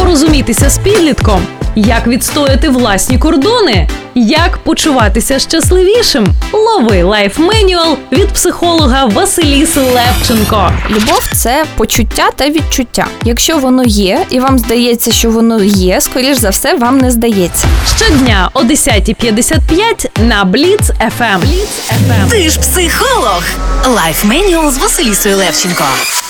порозумітися з підлітком, як відстояти власні кордони, як почуватися щасливішим. Лови лайф-менюал від психолога Василіси Левченко. Любов – це почуття та відчуття. Якщо воно є, і вам здається, що воно є, скоріш за все, вам не здається. Щодня о 10:55 на Бліц FM. Ти ж психолог. Лайф-менюал з Василісою Левченко.